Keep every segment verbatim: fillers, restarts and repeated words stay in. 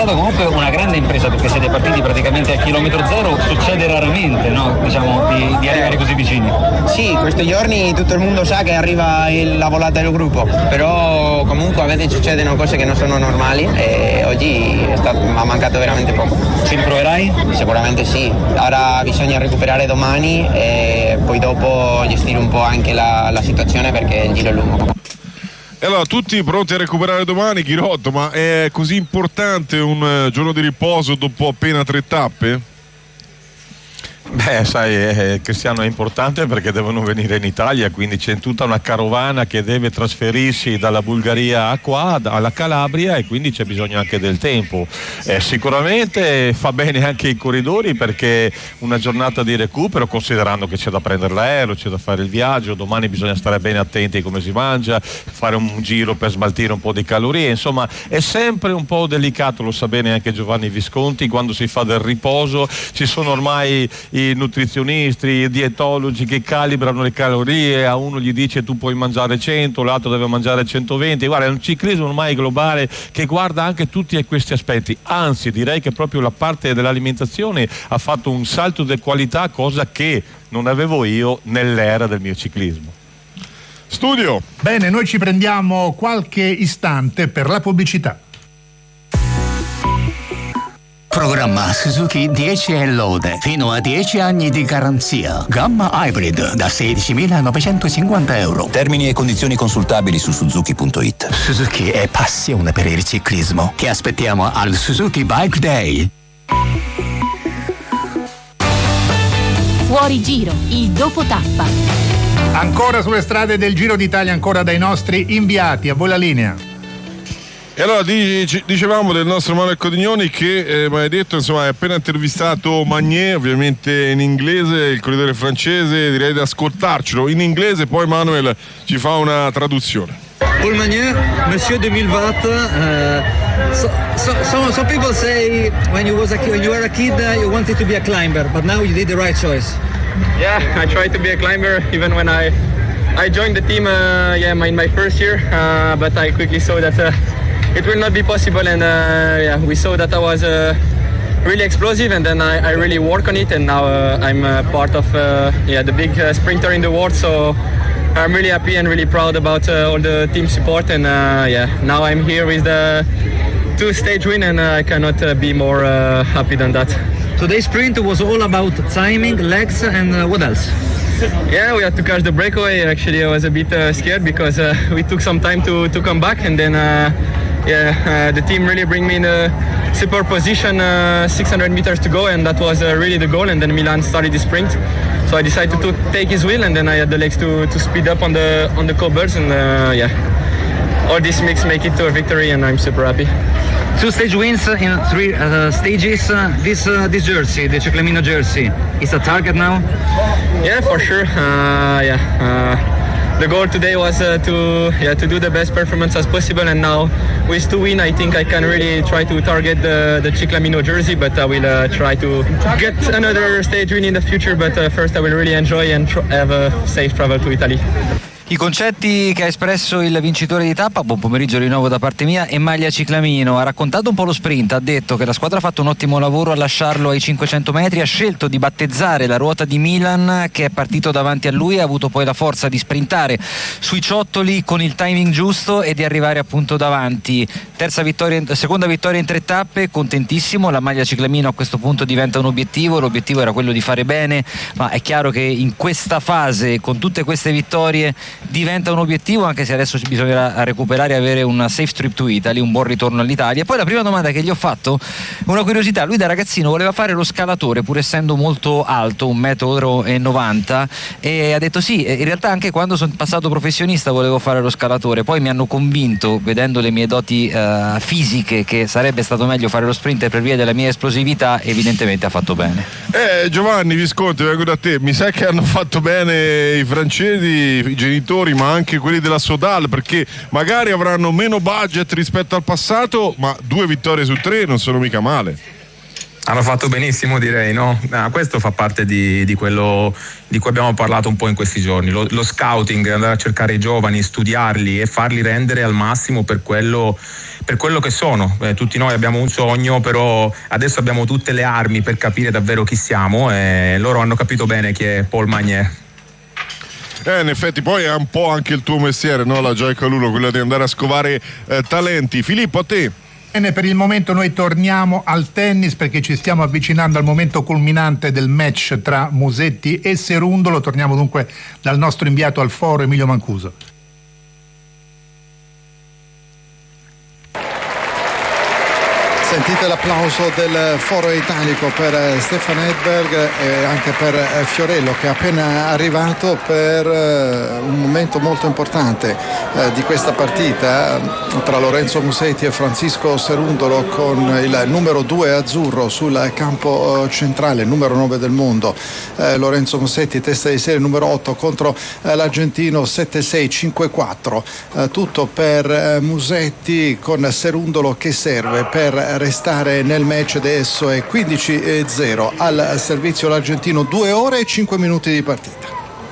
stata comunque una grande impresa, perché siete partiti praticamente a chilometro zero, succede raramente, no? Diciamo, di, di arrivare così vicini. Sì, questi giorni tutto il mondo sa che arriva il, la volata del gruppo, però comunque a volte succedono cose che non sono normali e oggi è stato, mi ha mancato veramente poco. Ci riproverai? Sicuramente sì, ora bisogna recuperare domani e poi dopo gestire un po' anche la, la situazione perché il giro è lungo. E allora, tutti pronti a recuperare domani, Ghirotto, ma è così importante un giorno di riposo dopo appena tre tappe? Beh, sai, eh, Cristiano, è importante perché devono venire in Italia, quindi c'è tutta una carovana che deve trasferirsi dalla Bulgaria a qua, alla Calabria, e quindi c'è bisogno anche del tempo. Eh, sicuramente fa bene anche i corridori perché una giornata di recupero, considerando che c'è da prendere l'aereo, c'è da fare il viaggio, domani bisogna stare bene attenti a come si mangia, fare un giro per smaltire un po' di calorie, insomma è sempre un po' delicato, lo sa bene anche Giovanni Visconti, quando si fa del riposo ci sono ormai i nutrizionisti, i dietologi che calibrano le calorie, a uno gli dice tu puoi mangiare cento, l'altro deve mangiare centoventi. Guarda, è un ciclismo ormai globale che guarda anche tutti questi aspetti, anzi direi che proprio la parte dell'alimentazione ha fatto un salto di qualità, cosa che non avevo io nell'era del mio ciclismo. Studio. Bene, noi ci prendiamo qualche istante per la pubblicità. Programma Suzuki dieci e lode, fino a dieci anni di garanzia. Gamma Hybrid da sedicimilanovecentocinquanta euro. Termini e condizioni consultabili su suzuki punto it. Suzuki è passione per il ciclismo. Ti aspettiamo al Suzuki Bike Day. Fuori giro, il dopo tappa. Ancora sulle strade del Giro d'Italia, ancora dai nostri inviati. A voi la linea. E allora dicevamo del nostro Manuel Codignoni che eh, mi hai detto, insomma, hai appena intervistato Magnier, ovviamente in inglese, il corridore francese, direi di ascoltarcelo in inglese, poi Manuel ci fa una traduzione. Paul Magnier, Monsieur duemilaventi. Uh, so, so, so, some people say when you was a when you were a kid uh, you wanted to be a climber, but now you did the right choice. Yeah, I tried to be a climber even when I I joined the team. Uh, yeah, my, in my first year, uh, but I quickly saw that. Uh, It will not be possible, and uh, yeah, we saw that I was uh, really explosive, and then I, I really work on it, and now uh, I'm uh, part of uh, yeah the big uh, sprinter in the world. So I'm really happy and really proud about uh, all the team support, and uh, yeah, now I'm here with the two-stage win, and uh, I cannot uh, be more uh, happy than that. Today's sprint was all about timing, legs, and uh, what else? Yeah, we had to catch the breakaway. Actually, I was a bit uh, scared because uh, we took some time to, to come back, and then uh, yeah, uh, the team really bring me in a super position, uh, six hundred meters to go, and that was uh, really the goal. And then Milan started the sprint, so I decided to take his wheel, and then I had the legs to, to speed up on the on the cobbles, and uh, yeah, all this mix make it to a victory, and I'm super happy. Two stage wins in three uh, stages. Uh, this uh, this jersey, the Ciclamino jersey, is a target now. Yeah, for sure. Uh, yeah, uh, the goal today was uh, to yeah to do the best performance as possible, and now with two win, I think I can really try to target the the Ciclamino jersey. But I will uh, try to get another stage win in the future. But uh, first, I will really enjoy and tr- have a safe travel to Italy. I concetti che ha espresso il vincitore di tappa, buon pomeriggio di nuovo da parte mia, e Maglia Ciclamino. Ha raccontato un po' lo sprint, ha detto che la squadra ha fatto un ottimo lavoro a lasciarlo ai cinquecento metri, ha scelto di battezzare la ruota di Milan che è partito davanti a lui, ha avuto poi la forza di sprintare sui ciottoli con il timing giusto e di arrivare appunto davanti. Terza vittoria, seconda vittoria in tre tappe, contentissimo. La Maglia Ciclamino a questo punto diventa un obiettivo, l'obiettivo era quello di fare bene, ma è chiaro che in questa fase, con tutte queste vittorie, diventa un obiettivo, anche se adesso bisognerà recuperare e avere una safe trip to Italy, un buon ritorno all'Italia. Poi la prima domanda che gli ho fatto, una curiosità: lui da ragazzino voleva fare lo scalatore pur essendo molto alto, un metro e novanta, e ha detto sì, in realtà anche quando sono passato professionista volevo fare lo scalatore, poi mi hanno convinto, vedendo le mie doti uh, fisiche, che sarebbe stato meglio fare lo sprinter per via della mia esplosività. Evidentemente ha fatto bene. Eh Giovanni Visconti, vengo da te, mi sa che hanno fatto bene i francesi, i genitori, ma anche quelli della Sodal, perché magari avranno meno budget rispetto al passato, ma due vittorie su tre non sono mica male. Hanno fatto benissimo, direi, no? Ah, questo fa parte di, di quello di cui abbiamo parlato un po' in questi giorni, lo, lo scouting, andare a cercare i giovani, studiarli e farli rendere al massimo per quello per quello che sono. Eh, tutti noi abbiamo un sogno, però adesso abbiamo tutte le armi per capire davvero chi siamo, e loro hanno capito bene chi è Paul Magnier. Eh, in effetti poi è un po' anche il tuo mestiere, no? La Joy Calulo, quella di andare a scovare eh, talenti. Filippo, a te. Bene, per il momento noi torniamo al tennis perché ci stiamo avvicinando al momento culminante del match tra Musetti e Cerundolo. Torniamo dunque dal nostro inviato al foro Emilio Mancuso. Sentite l'applauso del foro italico per Stefan Edberg e anche per Fiorello, che è appena arrivato per un momento molto importante di questa partita tra Lorenzo Musetti e Francisco Cerundolo, con il numero due azzurro sul campo centrale, numero nove del mondo. Lorenzo Musetti, testa di serie numero otto, contro l'argentino sette sei cinque quattro. Tutto per Musetti, con Cerundolo che serve per restare nel match. Adesso è quindici a zero al servizio l'argentino, due ore e cinque minuti di partita.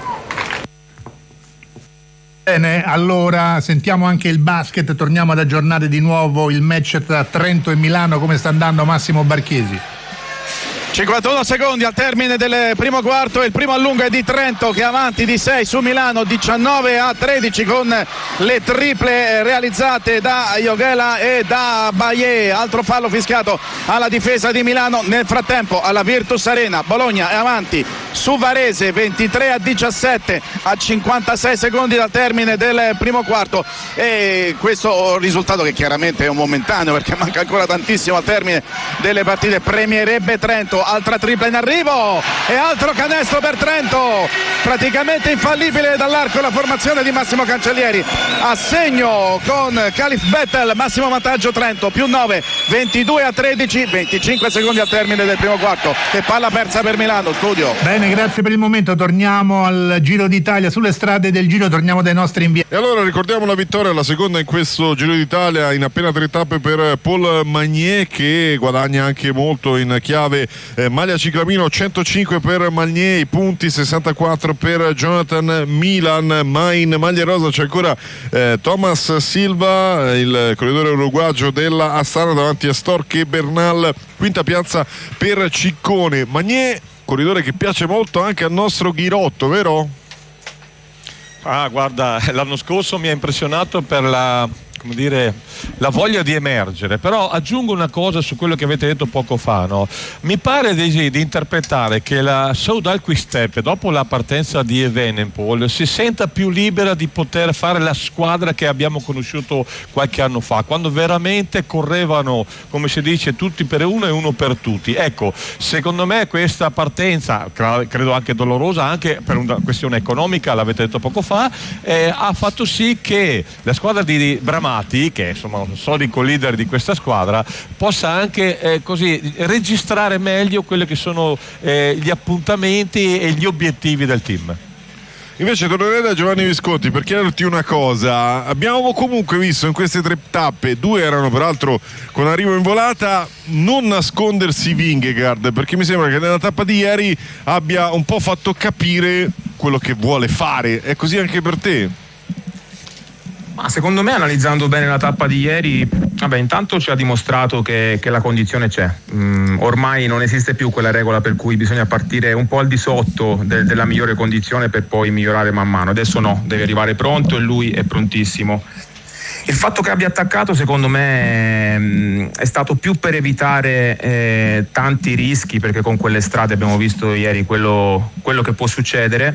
Bene, allora sentiamo anche il basket, torniamo ad aggiornare di nuovo il match tra Trento e Milano. Come sta andando Massimo Barchesi? cinquantuno secondi al termine del primo quarto, il primo allungo è di Trento che è avanti di sei su Milano, diciannove a tredici, con le triple realizzate da Joghela e da Baie. Altro fallo fischiato alla difesa di Milano. Nel frattempo alla Virtus Arena Bologna è avanti su Varese ventitré a diciassette a cinquantasei secondi dal termine del primo quarto, e questo risultato, che chiaramente è un momentaneo perché manca ancora tantissimo al termine delle partite, premierebbe Trento. Altra tripla in arrivo e altro canestro per Trento, praticamente infallibile dall'arco la formazione di Massimo Cancellieri. A segno con Calif Bettel, massimo vantaggio Trento, più nove, ventidue a tredici, venticinque secondi al termine del primo quarto, e palla persa per Milano. Studio. Bene, grazie per il momento, torniamo al Giro d'Italia, sulle strade del Giro, torniamo dai nostri inviati. E allora ricordiamo la vittoria, la seconda in questo Giro d'Italia in appena tre tappe per Paul Magnier, che guadagna anche molto in chiave eh, maglia ciclamino. Centocinque per Magnier, i punti sessantaquattro per Jonathan Milan, ma in maglia rosa c'è ancora eh, Thomas Silva, il corridore uruguagio della Astana, davanti a Stork e Bernal. Quinta piazza per Ciccone. Magnier, corridore che piace molto anche al nostro Ghirotto, vero? Ah, guarda, l'anno scorso mi ha impressionato per la, come dire, la voglia di emergere, però aggiungo una cosa su quello che avete detto poco fa, no? Mi pare di, di interpretare che la Soudal Quick-Step, dopo la partenza di Evenepoel, si senta più libera di poter fare la squadra che abbiamo conosciuto qualche anno fa, quando veramente correvano, come si dice, tutti per uno e uno per tutti. Ecco, secondo me questa partenza, credo anche dolorosa, anche per una questione economica, l'avete detto poco fa, eh, ha fatto sì che la squadra di Bramati, che insomma un solido leader di questa squadra, possa anche eh, così registrare meglio quelli che sono eh, gli appuntamenti e gli obiettivi del team. Invece tornerei da Giovanni Visconti per chiederti una cosa. Abbiamo comunque visto in queste tre tappe, due erano peraltro con arrivo in volata, non nascondersi Vingegaard, perché mi sembra che nella tappa di ieri abbia un po' fatto capire quello che vuole fare. È così anche per te? Ma secondo me, analizzando bene la tappa di ieri, vabbè, intanto ci ha dimostrato che, che la condizione c'è. Mm, ormai non esiste più quella regola per cui bisogna partire un po' al di sotto de, della migliore condizione per poi migliorare man mano. Adesso no, deve arrivare pronto e lui è prontissimo. Il fatto che abbia attaccato, secondo me, mh, è stato più per evitare eh, tanti rischi, perché con quelle strade abbiamo visto ieri quello, quello che può succedere,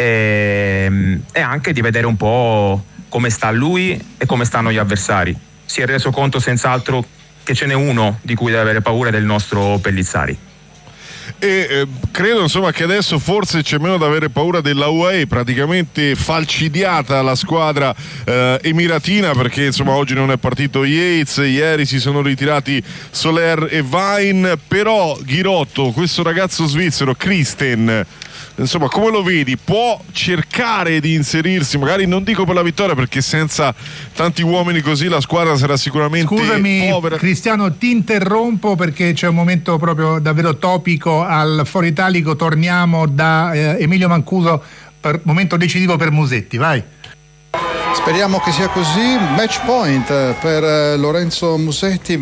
e, e anche di vedere un po' come sta lui e come stanno gli avversari. Si è reso conto senz'altro che ce n'è uno di cui deve avere paura, del nostro Pellizzari. E eh, credo insomma che adesso forse c'è meno da avere paura della U A E, praticamente falcidiata la squadra eh, emiratina, perché insomma oggi non è partito Yates, ieri si sono ritirati Soler e Vain, però Ghirotto, questo ragazzo svizzero Christen, insomma come lo vedi? Può cercare di inserirsi, magari non dico per la vittoria, perché senza tanti uomini così la squadra sarà sicuramente Scusami, povera. Cristiano, ti interrompo perché c'è un momento proprio davvero topico al Foro Italico. Torniamo da eh, Emilio Mancuso per momento decisivo per Musetti, vai. Speriamo che sia così. Match point per Lorenzo Musetti.